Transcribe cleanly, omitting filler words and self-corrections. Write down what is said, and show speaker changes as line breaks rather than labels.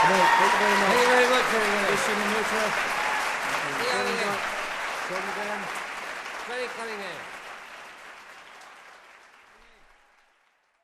Thank you very much.
Thank you very much, everybody.
Listen and later.
See you again.
Come again.
Very cunning.